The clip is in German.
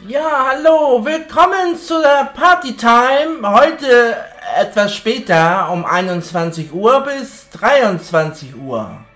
Ja, hallo, willkommen zu der Partytime. Heute etwas später, um 21 Uhr bis 23 Uhr.